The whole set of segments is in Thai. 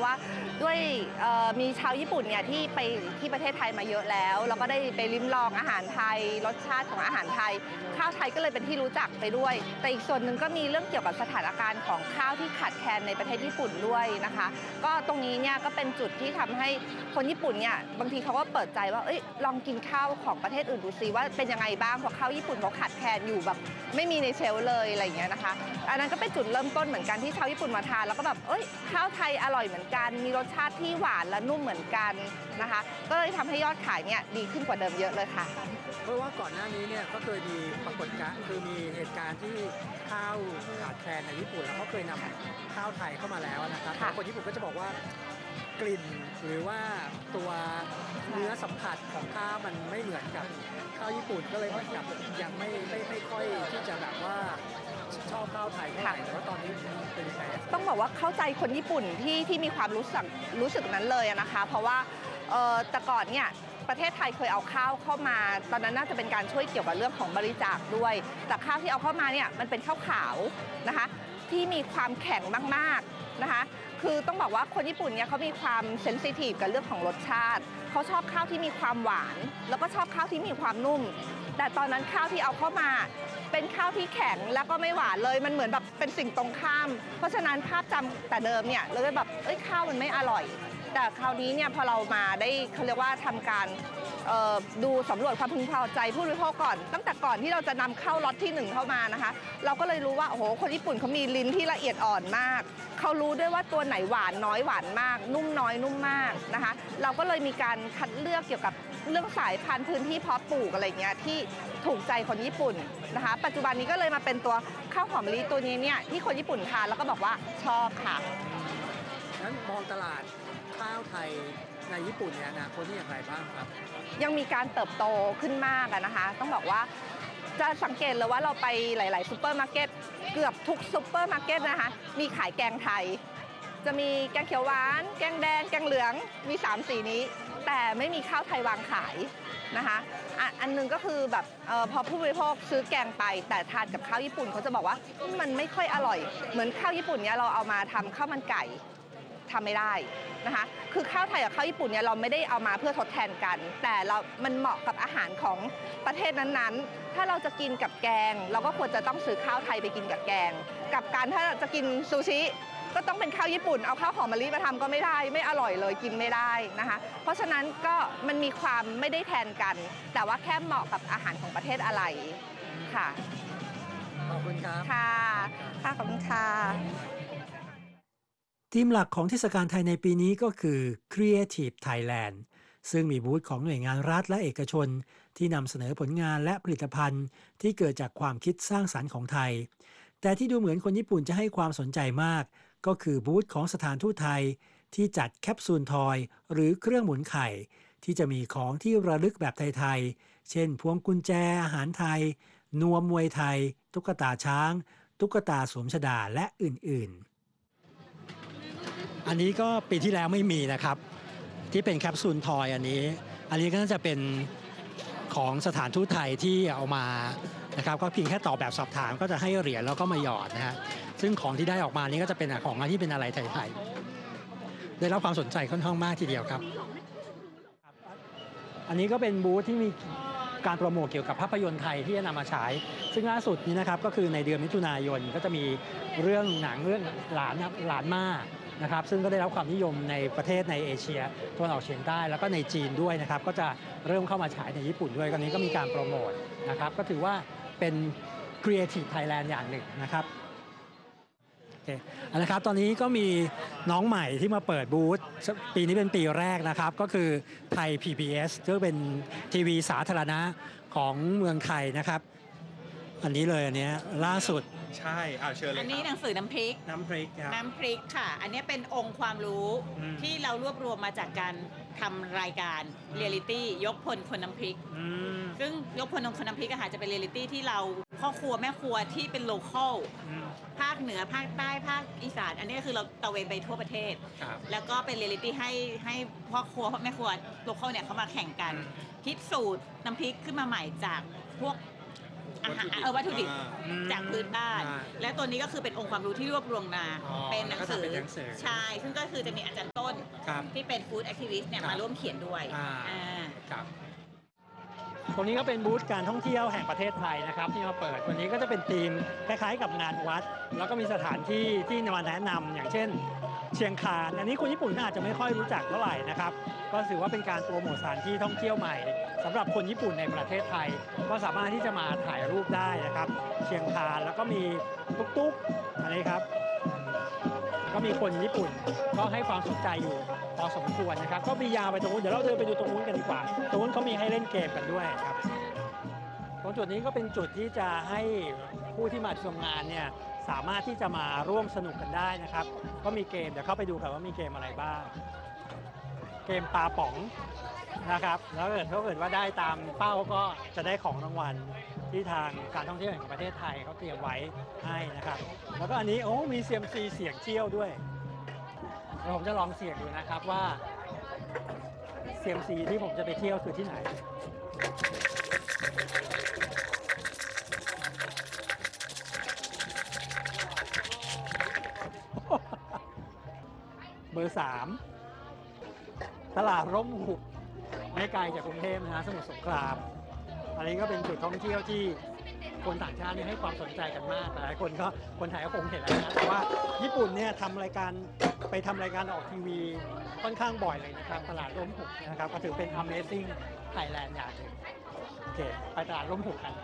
ว่าด้วยมีชาวญี่ปุ่นเนี่ยที่ไปที่ประเทศไทยมาเยอะแล้วก็ได้ไปลิ้มลองอาหารไทยรสชาติของอาหารไทยข้าวไทยก็เลยเป็นที่รู้จักไปด้วยแต่อีกส่วนหนึ่งก็มีเรื่องเกี่ยวกับสถานการณ์ของข้าวที่ขาดแคลนในประเทศญี่ปุ่นด้วยนะคะก็ตรงนี้เนี่ยก็เป็นจุดที่ทำให้คนญี่ปุ่นเนี่ยบางทีเขาก็เปิดใจว่าลองกินข้าวของประเทศอื่นดูซิว่าเป็นยังไงบ้างเพราะข้าวญี่ปุ่นเขาขาดแคลนอยู่แบบไม่มีในเชลฟ์เลยอะไรอย่างเงี้ยนะคะอันนั้นก็เป็นจุดเริ่มต้นเหมือนกันที่ชาวญี่ปุ่นมาทานแล้วก็แบบข้าวไทยอร่อยเหมือนกันมีรสชาติที่หวานและนุ่มเหมือนกันนะคะก็เลยทำให้ยอดขายเนี่ยดีขึ้นกว่าเดิมเยอะเลยค่ะเพราะว่าก่อนหน้านี้เนี่ยก็เคยมีปรากฏการณ์คือมีเหตุการณ์ที่ข้าวขาดแคลนในญี่ปุ่นแล้วเขาเคยนำข้าวไทยเข้ามาแล้วนะครับคนญี่ปุ่นก็จะบอกว่ากลิ่นหรือว่าตัวเนื้อสัมผัสของข้าวมันไม่เหมือนกับข้าวญี่ปุ่นก็เลยเหมือนกับยังไม่ค่อยที่จะแบบว่าชอบข้าวไทยเท่าไหร่แต่ว่าตอนนี้เป็นยังไงต้องบอกว่าเข้าใจคนญี่ปุ่นที่มีความรู้สึกนั้นเลยนะคะเพราะว่าแต่ก่อนเนี่ยประเทศไทยเคยเอาข้าวเข้ามาตอนนั้นน่าจะเป็นการช่วยเกี่ยวกับเรื่องของบริจาคด้วยแต่ข้าวที่เอาเข้ามาเนี่ยมันเป็นข้าวขาวนะคะที่มีความแข็งมากๆนะคะคือต้องบอกว่าคนญี่ปุ่นเนี่ยเขามีความเซนซิทีฟกับเรื่องของรสชาติเขาชอบข้าวที่มีความหวานแล้วก็ชอบข้าวที่มีความนุ่มแต่ตอนนั้นข้าวที่เอาเข้ามาเป็นข้าวที่แข็งแล้วก็ไม่หวานเลยมันเหมือนแบบเป็นสิ่งตรงข้ามเพราะฉะนั้นภาพจำแต่เดิมเนี่ยเราเลยแบบข้าวมันไม่อร่อยแต่คราวนี้เนี่ยพอเรามาได้เขาเรียกว่าทำการดูสำรวจความพึงพอใจผู้บริโภคก่อนตั้งแต่ก่อนที่เราจะนำเข้าล็อตที่1เข้ามานะคะเราก็เลยรู้ว่าโอ้โหคนญี่ปุ่นเขามีลิ้นที่ละเอียดอ่อนมากเขารู้ด้วยว่าตัวไหนหวานน้อยหวานมากนุ่มน้อยนุ่มมากนะคะเราก็เลยมีการคัดเลือกเกี่ยวกับเรื่องสายพันธุ์พื้นที่เพาะปลูกอะไรเงี้ยที่ถูกใจคนญี่ปุ่นนะคะปัจจุบันนี้ก็เลยมาเป็นตัวข้าวหอมมะลิตัวนี้เนี่ยที่คนญี่ปุ่นทานแล้วก็บอกว่าชอบค่ะนั้นมองตลาดข้าวไทยในญี่ปุ่นเนี่ยอนาคตนี่อย่างไรบ้างครับยังมีการเติบโตขึ้นมากนะคะต้องบอกว่าจะสังเกตเลยว่าเราไปหลายๆซูเปอร์มาร์เก็ตเกือบทุกซูเปอร์มาร์เก็ตนะคะมีขายแกงไทยจะมีแกงเขียวหวานแกงแดงแกงเหลืองมี3สีนี้แต่ไม่มีข้าวไทยวางขายนะคะอันนึงก็คือแบบพอผู้บริโภคซื้อแกงไปแต่ทานกับข้าวญี่ปุ่นเขาจะบอกว่ามันไม่ค่อยอร่อยเหมือนข้าวญี่ปุ่นเนี้ยเราเอามาทำข้าวมันไก่ทำไม่ได้นะคะคือข้าวไทยกับข้าวญี่ปุ่นเนี่ยเราไม่ได้เอามาเพื่อทดแทนกันแต่มันเหมาะกับอาหารของประเทศนั้นๆถ้าเราจะกินกับแกงเราก็ควรจะต้องซื้อข้าวไทยไปกินกับแกงกับการถ้าจะกินซูชิก็ต้องเป็นข้าวญี่ปุ่นเอาข้าวหอมมะลิมาทำก็ไม่ได้ไม่อร่อยเลยกินไม่ได้นะคะเพราะฉะนั้นก็มันมีความไม่ได้แทนกันแต่ว่าแค่เหมาะกับอาหารของประเทศอะไรค่ะขอบคุณครับค่ะขอบคุณค่ะทีมหลักของเทศกาลไทยในปีนี้ก็คือ Creative Thailand ซึ่งมีบูธของหน่วยงานรัฐและเอกชนที่นำเสนอผลงานและผลิตภัณฑ์ที่เกิดจากความคิดสร้างสรรค์ของไทยแต่ที่ดูเหมือนคนญี่ปุ่นจะให้ความสนใจมากก็คือบูธของสถานทูตไทยที่จัดแคปซูลทอยหรือเครื่องหมุนไข่ที่จะมีของที่ระลึกแบบไทยๆเช่นพวงกุญแจอาหารไทยนวมมวยไทยตุ๊กตาช้างตุ๊กตาสวมชฎาและอื่นๆอันนี้ก็ปีที่แล้วไม่มีนะครับที่เป็นแคปซูลทอยอันนี้ก็น่าจะเป็นของสถานทูตไทยที่เอามานะครับก็เพียงแค่ตอบแบบสอบถามก็จะให้เหรียญแล้วก็มาหยอดนะฮะซึ่งของที่ได้ออกมานี้ก็จะเป็นของที่เป็นอะไรไทยๆได้รับความสนใจค่อนข้างมากทีเดียวครับอันนี้ก็เป็นบูธที่มีการโปรโมทเกี่ยวกับภาพยนตร์ไทยที่จะนำมาฉายซึ่งล่าสุดนี้นะครับก็คือในเดือนมิถุนายนก็จะมีเรื่องหนังเรื่องหลานมานะครับซึ่งก็ได้รับความนิยมในประเทศในเอเชียตะวันออกเฉียงใต้แล้วก็ในจีนด้วยนะครับก็จะเริ่มเข้ามาฉายในญี่ปุ่นด้วยตอนนี้ก็มีการโปรโมทนะครับก็ถือว่าเป็น Creative Thailand อย่างหนึ่งนะครับโอเคนะครับตอนนี้ก็มีน้องใหม่ที่มาเปิดบูธปีนี้เป็นปีแรกนะครับก็คือไทย PBS ซึ่งเป็นทีวีสาธารณะของเมืองไทยนะครับอันนี้เลยอันนี้ล่าสุดใช่เชิญเลยอันนี้หนังสือน้ำพริกครับน้ำพริกค่ะอันนี้เป็นองค์ความรู้ที่เรารวบรวมมาจากการทำรายการเรียลิตี้ยกพลคนน้ำพริกซึ่งยกพลคนน้ำพริกอาหารจะเป็นเรียลิตี้ที่เราพ่อครัวแม่ครัวที่เป็นโลคอลภาคเหนือภาคใต้ภาคอีสานอันนี้ก็คือเราตะเวนไปทั่วประเทศแล้วก็เป็นเรียลิตี้ให้พ่อครัวแม่ครัวโลคอลเนี่ยเขามาแข่งกันคิดสูตรน้ำพริกขึ้นมาใหม่จากพวกอาหารวัตถุดิบอืมจากพื้นบ้าน และตัวนี้ก็คือเป็นองค์ความรู้ที่รวบรวมมาอ๋อเป็นหนังสือแล้วก็ทำเป็นหนังสือใช่ซึ่งก็คือจะมีอาจารย์ต้นครับที่เป็นฟู้ดแอคทิวิสต์เนี่ยครับมาร่วมเขียนด้วยครับตรงนี้ก็เป็นบูธการท่องเที่ยวแห่งประเทศไทยนะครับที่มาเปิดวันนี้ก็จะเป็นธีมคล้ายๆกับงานวัด แล้วก็มีสถานที่ที่มาแนะนำอย่างเช่น เชียงคานอันนี้คนญี่ปุ่นก็อาจจะไม่ค่อยรู้จักเท่าไหร่นะครับก็ถือว่าเป็นการโปรโมทสถานที่ท่องเที่ยวใหม่สำหรับคนญี่ปุ่นในประเทศไทย ก็สามารถที่จะมาถ่ายรูปได้นะครับ เชียงคานแล้วก็มีตุ๊กๆอันนี้ครับ ก็มีคนญี่ปุ่นก็ให้ความสนใจอยู่พอสมควรนะครับก็มียาวไปตรงนู้นเดี๋ยวเราเดินไปดูตรงนู้นกันดีกว่าตรงนู้นเขามีให้เล่นเกมกันด้วยครับตรงจุดนี้ก็เป็นจุดที่จะให้ผู้ที่มาชมงานเนี่ยสามารถที่จะมาร่วมสนุกกันได้นะครับก็มีเกมเดี๋ยวเข้าไปดูกันว่ามีเกมอะไรบ้างเกมปาป๋องนะครับแล้วถ้าเกิดว่าได้ตามเป้าก็จะได้ของรางวัลที่ทางการท่องเที่ยวแห่งประเทศไทยเขาเตรียมไว้ให้นะครับแล้วก็อันนี้มีเซียมซีเสี่ยงเชี่ยวด้วยเดี๋ยวผมจะลองเสี่ยงดูนะครับว่าเซียมซีที่ผมจะไปเที่ยวคือที่ไหนเบอร์ 3ตลาดร่มหุบไม่ไกลจากกรุงเทพนะฮะสมุทรสงครามอันนี้ก็เป็นจุดท่องเที่ยวที่คนต่างชาติให้ความสนใจกันมากหลายคนก็คนไทยก็คงเห็นแล้วนะแต่ว่าญี่ปุ่นเนี่ยทำรายการออกทีวีค่อนข้างบ่อยเลยนะครับตลาดร่มหุบนะครับก็ถือเป็น Amazing Thailand อย่างหนึ่งโอเคไปตลาดร่มหุบกัน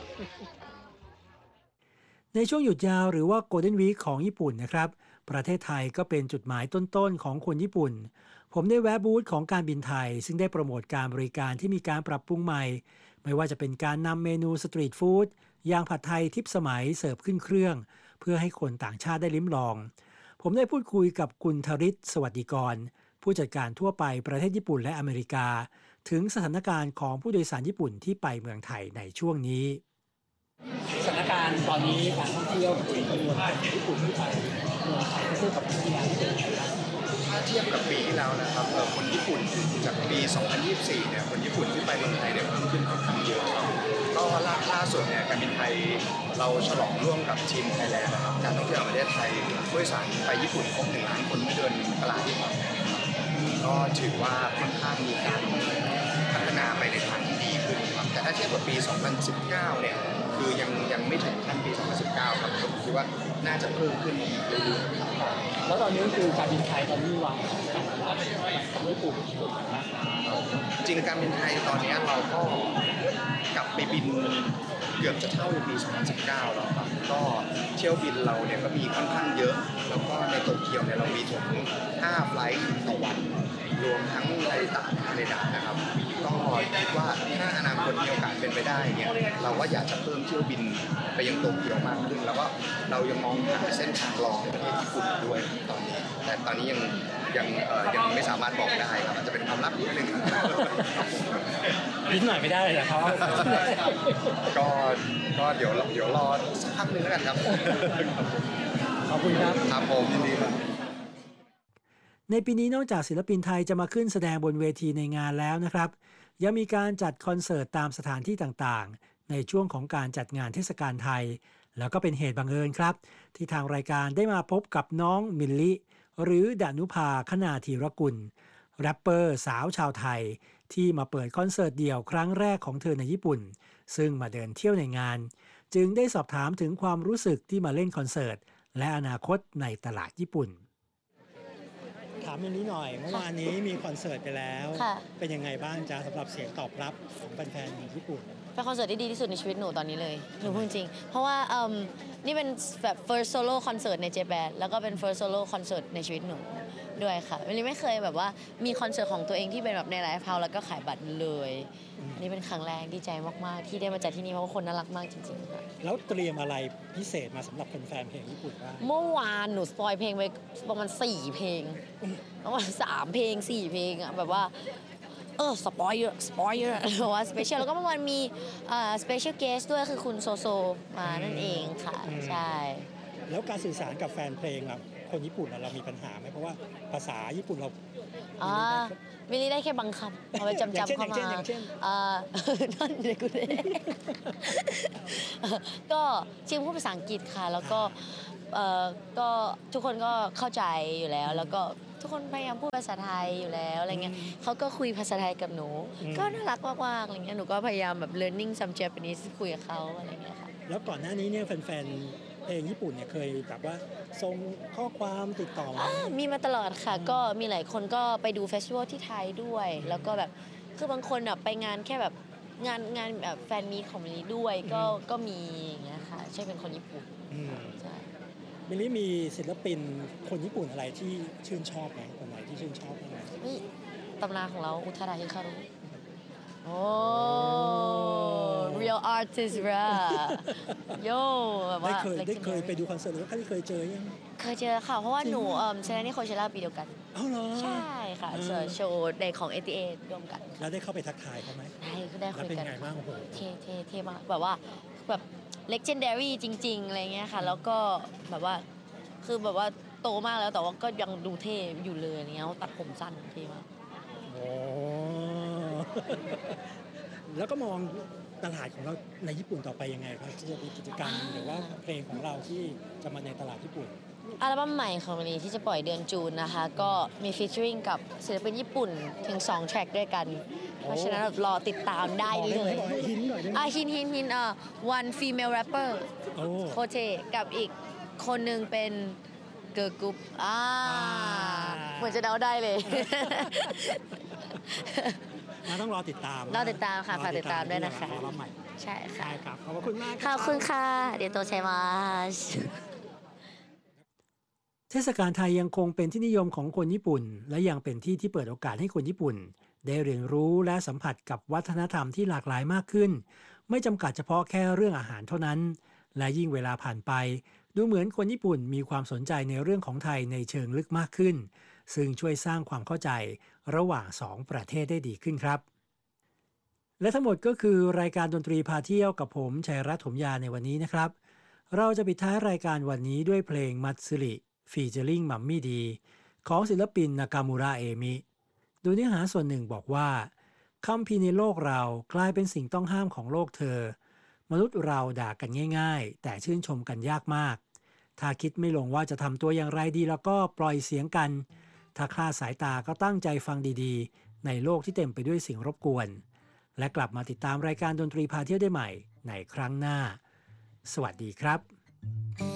ในช่วงหยุดยาวหรือว่า Golden Week ของญี่ปุ่นนะครับประเทศไทยก็เป็นจุดหมายต้นๆของคนญี่ปุ่นผมได้แวะบูธของการบินไทยซึ่งได้โปรโมทการบริการที่มีการปรับปรุงใหม่ไม่ว่าจะเป็นการนำเมนูสตรีทฟู้ดอย่างผัดไทยทิพย์สมัยเสิร์ฟขึ้นเครื่องเพื่อให้คนต่างชาติได้ลิ้มลองผมได้พูดคุยกับคุณธริศสวัสดิกรผู้จัดการทั่วไปประเทศญี่ปุ่นและอเมริกาถึงสถานการณ์ของผู้โดยสารญี่ปุ่นที่ไปเมืองไทยในช่วงนี้สถานการณ์ตอนนี้การท่องเที่ยวของจำนวนคนญี่ปุ่นที่ไปเมืองไทยเทียบกับปีที่แล้วที่เป็นไงบ้างถ้าเทียบกับปีที่แล้วนะครับคนญี่ปุ่นจากปี 2024 เนี่ยคนญี่ปุ่นที่ไปเมืองไทยเนี่ยเพิ่มขึ้นค่อนข้างเยอะครับก็ล่าสุดเนี่ยการบินไทยเราฉลองร่วมกับทีมไทยแลนด์นะครับการท่องเที่ยวแห่งประเทศไทยผู้โดยสารไปญี่ปุ่นครบ1 ล้านคนเมื่อเดือนมกราคมที่ผ่านมาก็ถือว่าค่อนข้างมีการพัฒนาไปในทางที่ดีขึ้นครับแต่ถ้าเทียบกับปี 2019 เนี่ยคือยังไม่ถึงขั้นปี 2019 ครับผมคิดว่าน่าจะเพิ่มขึ้นเรื่อยๆแล้วตอนนี้คือการบินไทยตอนนี้วางการรับของญี่ปุ่นนะจริงการบินไทยตอนนี้เราก็กลับไปบินเกือบจะเท่าในปี 2019 แล้วครับก็เที่ยวบินเราเนี่ยก็มีค่อนข้างเยอะแล้วก็ในโตเกียวเนี่ยเรามีถึง5 ไฟลท์ต่อวันรวมทั้งนาริตะฮาเนดะนะครับก็คิดว่าถ้าอนาคตมีโอกาสเป็นไปได้เนี่ยเราก็อยากจะเพิ่มเที่ยวบินไปยังโตเกียวมากขึ้นแล้วก็เรายังมองหาเส้นทางรองในประเทศญี่ปุ่นด้วยตอนนี้แต่ตอนนี้ยังไม่สามารถบอกได้ครับอาจจะเป็นความลับนิดนึงนิดหน่อยไม่ได้เลยนะครับก็เดี๋ยวรอสักพักนึงแล้วกันครับขอบคุณครับครับผมยินดีครับในปีนี้นอกจากศิลปินไทยจะมาขึ้นแสดงบนเวทีในงานแล้วนะครับยังมีการจัดคอนเสิร์ตตามสถานที่ต่างๆในช่วงของการจัดงานเทศกาลไทยแล้วก็เป็นเหตุบังเอิญครับที่ทางรายการได้มาพบกับน้องมิลลิหรือดานุภาคณาธีรกุลแรปเปอร์สาวชาวไทยที่มาเปิดคอนเสิร์ตเดี่ยวครั้งแรกของเธอในญี่ปุ่นซึ่งมาเดินเที่ยวในงานจึงได้สอบถามถึงความรู้สึกที่มาเล่นคอนเสิร์ตและอนาคตในตลาดญี่ปุ่นถามอย่างนี้หน่อยเมื่อวานนี้มีคอนเสิร์ตไปแล้วเป็นยังไงบ้างจ๊ะสำหรับเสียงตอบรับของแฟนๆญี่ปุ่นเป็นคอนเสิร์ตที่ดีที่สุดในชีวิตหนูตอนนี้เลยหนูพูดจริงเพราะว่านี่เป็นแบบ first solo concert ในเจแปนแล้วก็เป็น first solo concert ในชีวิตหนูด้วยค่ะไม่เคยแบบว่ามีคอนเสิร์ตของตัวเองที่เป็นแบบในไลฟ์เฮาส์แล้วก็ขายบัตรเลยอันนี้เป็นครั้งแรกดีใจมากๆที่ได้มาจัดที่นี่เพราะว่าคนน่ารักมากจริงๆค่ะแล้วเตรียมอะไรพิเศษมาสำหรับแฟนๆเพลงญี่ปุ่นบ้างเมื่อวานหนูสปอยเพลงไปประมาณ4 เพลงประมาณ3 เพลง4 เพลงอะแบบว่าสปอยเยอะเพราะว่าสเปเชียลแล้วก็เมื่อวานมีสเปเชียลเกสด้วยคือคุณโซโซมานั่นเองค่ะใช่แล้วการสื่อสารกับแฟนเพลงคนญี่ปุ่นเรามีปัญหาไหมเพราะว่าภาษาญี่ปุ่นเราอ่ามิลลี่ได้แค่บางคำเอาไปจำเข้ามาอย่างเช่นนั่นเลยกูเลยก็จริงพูดภาษาอังกฤษค่ะ แล้วก็ก็ทุกคนก็เข้าใจอยู่แล้ว แล้วก็ทุกคนพยายามพูดภาษาไทยอยู่แล้วอะไรเงี้ยเขาก็คุยภาษาไทยกับหนู ก็น่ารักมากๆอะไรเงี้ยหนูก็พยายามแบบ learning some Japanese คุยกับเขาอะไรเงี้ยค่ะแล้วก่อนหน้านี้เนี่ยแฟนๆเพลงญี่ปุ่นเนี่ยเคยแบบว่าส่งข้อความติดต่อมามีมาตลอดค่ะก็มีหลายคนก็ไปดูเฟสติวัลที่ไทยด้วย แล้วก็แบบคือบางคนไปงานแค่แบบงานแบบแฟนมีตของมิลลี่ด้วยก็มีอย่างเงี้ยค่ะใช่เป็นคนญี่ปุ่นใช่มิลลี่มีศิลปินคนญี่ปุ่นอะไรที่ชื่นชอบไหมคนไหนที่ชื่นชอบบ้างไหมนี่ตำนานของเราอุทาราฮิคารุโอ้ real artist ราโยแบบว่าได้เคยไปดูคอนเสิร์ตหรือว่าเคยเจอยังเคยเจอค่ะเพราะว่าหนูชนะนี่โคเชล่าปีเดียวกันเอ้าเหรอใช่ค่ะโชว์ในของ ATA ร่วมกันแล้วได้เข้าไปทักทายเขาไหมได้คุยกันแล้วเป็นไงบ้างโอ้โหเท่มากแบบว่าแบบ legendary จริงๆอะไรเงี้ยค่ะแล้วก็แบบว่าคือแบบว่าโตมากแล้วแต่ว่าก็ยังดูเท่อยู่เลยอะไรเงี้ยตัดผมสั้นเท่มากโอ้ แล้วก็มองตลาดของเราในญี่ปุ่นต่อไปยังไงครับที่จะมีกิจกรรมหรือว่าเพลงของเราที่จะมาในตลาดญี่ปุ่นอัลบั้มใหม่ของมิลลี่ที่จะปล่อยเดือนจูนนะคะก็มีฟีเจอริงกับศิลปินญี่ปุ่นถึง2แทร็กด้วยกัน เพราะฉะนั้นแบบรอติดตามได้เลยบอกให้หินหน่อยได้ไหมหินone female rapper โอ้โคเทกับอีกคนหนึ่งเป็นเกิร์ลกรุ๊ปเหมือนจะเดาได้เลยต้องรอติดตามรอติดตามค่ะฝากติดตามด้วยนะคะอัลบั้มใหม่ใช่ค่ะใช่ครับขอบคุณมากขอบคุณค่ะเดี๋ยวโตใช้มาเทศกาลไทยยังคงเป็นที่นิยมของคนญี่ปุ่น และยังเป็นที่ที่เปิดโอกาสให้คนญี่ปุ่น ได้เรียนรู้และสัมผัสกับวัฒนธรรมที่หลากหลายมากขึ้น ไม่จำกัดเฉพาะแค่เรื่องอาหารเท่านั้น และยิ่งเวลาผ่านไป ดูเหมือนคนญี่ปุ่นมีความสนใจในเรื่องของไทยในเชิงลึกมากขึ้น ซึ่งช่วยสร้างความเข้าใจระหว่างสองประเทศได้ดีขึ้นครับ และทั้งหมดก็คือรายการดนตรีพาเที่ยวกับผมชัยรัตน์ถมยาในวันนี้นะครับ เราจะปิดท้ายรายการวันนี้ด้วยเพลงมัตสึริฟีเจอริงมัมมี่ดีของศิลปินนากามูระเอมิโดยเนื้อหาส่วนหนึ่งบอกว่าคัมภีร์ในโลกเรากลายเป็นสิ่งต้องห้ามของโลกเธอมนุษย์เราด่ากันง่ายๆแต่ชื่นชมกันยากมากถ้าคิดไม่ลงว่าจะทำตัวอย่างไรดีแล้วก็ปล่อยเสียงกันถ้าคลาดสายตาก็ตั้งใจฟังดีๆในโลกที่เต็มไปด้วยสิ่งรบกวนและกลับมาติดตามรายการดนตรีพาเที่ยวได้ใหม่ในครั้งหน้าสวัสดีครับ